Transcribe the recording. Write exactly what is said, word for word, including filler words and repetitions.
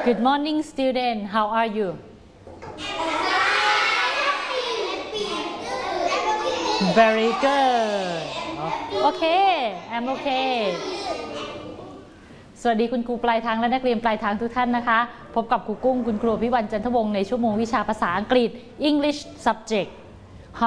Good morning, student. How are you? Very good. Okay, I'm okay. สวัสดีคุณครูปลายทางและนักเรียนปลายทางทุกท่านนะคะพบกับครูกุ้งคุณครูพิวันจันทวงศ์ในชั่วโมงวิชาภาษาอังกฤษ English Subject